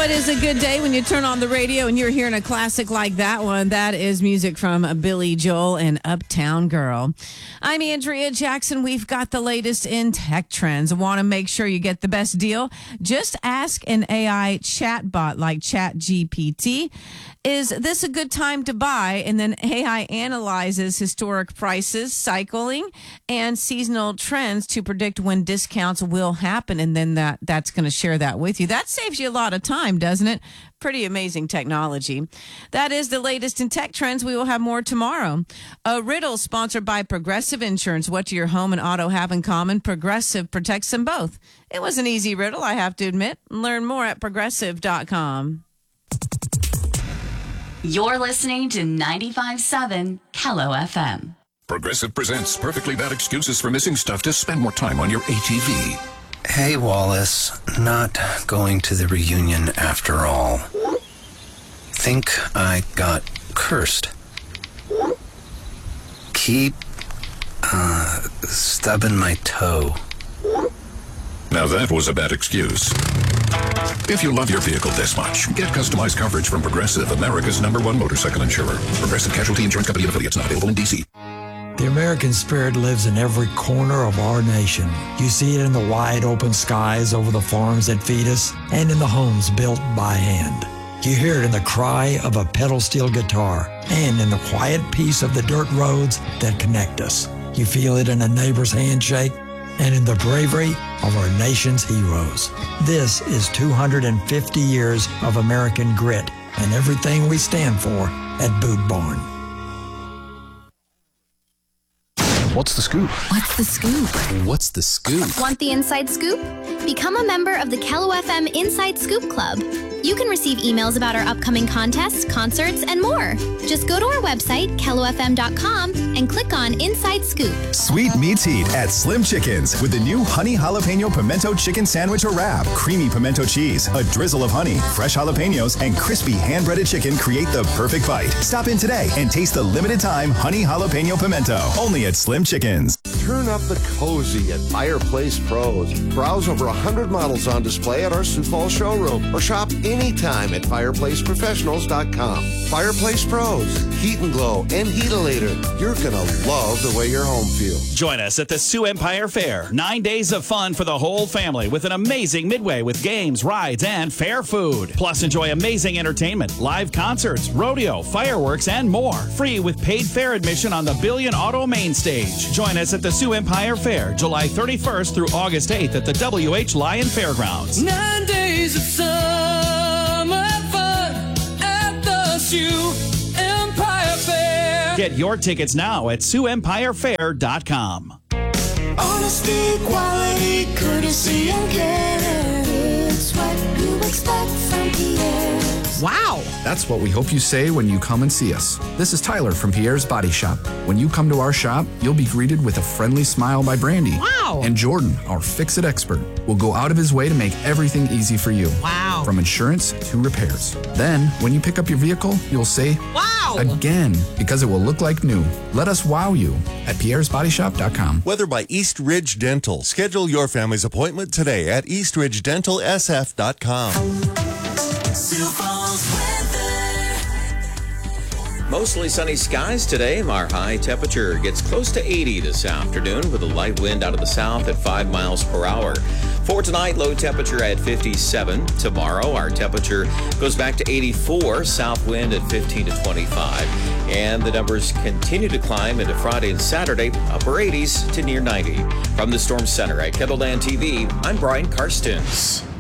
know it is a good day when you turn on the radio and you're hearing a classic like that one. That is music from Billy Joel and Uptown Girl. I'm Andrea Jackson. We've got the latest in tech trends. Want to make sure you get the best deal? Just ask an AI chatbot like ChatGPT. Is this a good time to buy? And then AI analyzes historic prices, cycling, and seasonal trends to predict when discounts will happen. And then that's going to share that with you. That saves you a lot of time, doesn't it? Pretty amazing technology. That is the latest in tech trends. We will have more tomorrow. A riddle sponsored by Progressive Insurance. What do your home and auto have in common? Progressive protects them both. It was an easy riddle, I have to admit. Learn more at progressive.com. You're listening to 95.7 Kello FM. Progressive presents perfectly bad excuses for missing stuff to spend more time on your ATV. Hey, Wallace. Not going to the reunion after all. Think I got cursed. Keep, stubbing my toe. Now that was a bad excuse. If you love your vehicle this much, get customized coverage from Progressive, America's #1 motorcycle insurer. Progressive Casualty Insurance Company and affiliates, not available in D.C. The American spirit lives in every corner of our nation. You see it in the wide open skies over the farms that feed us and in the homes built by hand. You hear it in the cry of a pedal steel guitar and in the quiet peace of the dirt roads that connect us. You feel it in a neighbor's handshake and in the bravery of our nation's heroes. This is 250 years of American grit and everything we stand for at Boot Barn. What's the scoop? What's the scoop? What's the scoop? Want the inside scoop? Become a member of the Kello FM Inside Scoop Club. You can receive emails about our upcoming contests, concerts, and more. Just go to our website, kellofm.com, and click on Inside Scoop. Sweet meats heat at Slim Chickens with the new honey jalapeno pimento chicken sandwich or wrap. Creamy pimento cheese, a drizzle of honey, fresh jalapenos, and crispy hand-breaded chicken create the perfect bite. Stop in today and taste the limited time honey jalapeno pimento. Only at Slim Chickens. Turn up the cozy at Fireplace Pros. Browse over 100 models on display at our Sioux Falls showroom or shop anytime at fireplaceprofessionals.com. Fireplace Pros, Heat and Glow and Heatalator. You're going to love the way your home feels. Join us at the Sioux Empire Fair. 9 days of fun for the whole family with an amazing midway with games, rides, and fair food. Plus, enjoy amazing entertainment, live concerts, rodeo, fireworks, and more. Free with paid fair admission on the Billion Auto Main Stage. Join us at the Sioux Empire Fair, July 31st through August 8th at the W.H. Lyon Fairgrounds. 9 days of summer fun at the Sioux Empire Fair. Get your tickets now at SiouxEmpireFair.com. Honesty, quality, courtesy, and care. It's what you expect from Pierre's. Wow. That's what we hope you say when you come and see us. This is Tyler from Pierre's Body Shop. When you come to our shop, you'll be greeted with a friendly smile by Brandy. Wow. And Jordan, our fix-it expert, will go out of his way to make everything easy for you. Wow. From insurance to repairs. Then, when you pick up your vehicle, you'll say, wow, again, because it will look like new. Let us wow you at pierresbodyshop.com. Weather by East Ridge Dental. Schedule your family's appointment today at eastridgedentalsf.com. Mostly sunny skies today. Our high temperature gets close to 80 this afternoon with a light wind out of the south at 5 miles per hour. For tonight, low temperature at 57. Tomorrow, our temperature goes back to 84, south wind at 15 to 25. And the numbers continue to climb into Friday and Saturday, upper 80s to near 90. From the Storm Center at Kettleland TV, I'm Brian Karstens.